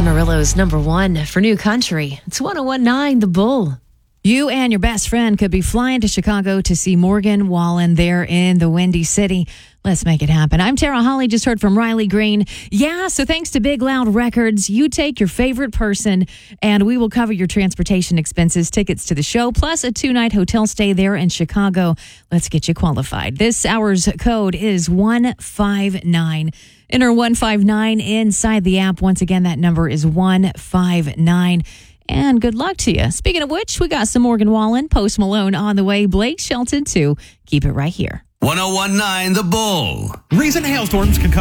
Amarillo's number one for new country. It's 1019 The Bull. You and your best friend could be flying to Chicago to see Morgan Wallen there in the Windy City. Let's make it happen. I'm Tara Holly, just heard from Riley Green. Yeah, so thanks to Big Loud Records, you take your favorite person and we will cover your transportation expenses, tickets to the show, plus a 2-night hotel stay there in Chicago. Let's get you qualified. This hour's code is 159. Enter 159 inside the app. Once again, that number is 159. And good luck to you. Speaking of which, we got some Morgan Wallen, Post Malone on the way, Blake Shelton too. Keep it right here. 1019 The Bull. Recent hailstorms can cause